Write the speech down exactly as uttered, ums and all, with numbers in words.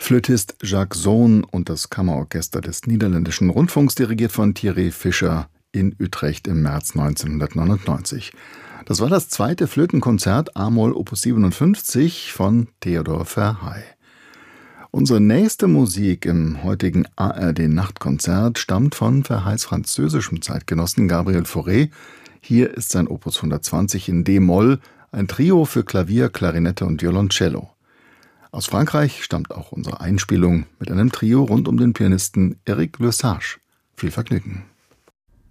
Flötist Jacques Zoon und das Kammerorchester des Niederländischen Rundfunks, dirigiert von Thierry Fischer in Utrecht im März neunzehnhundertneunundneunzig. Das war das zweite Flötenkonzert a-Moll Opus siebenundfünfzig von Theodor Verhaey. Unsere nächste Musik im heutigen A R D-Nachtkonzert stammt von Verhaeys französischem Zeitgenossen Gabriel Fauré. Hier ist sein Opus hundertzwanzig in D-Moll, ein Trio für Klavier, Klarinette und Violoncello. Aus Frankreich stammt auch unsere Einspielung mit einem Trio rund um den Pianisten Éric Lesage. Viel Vergnügen.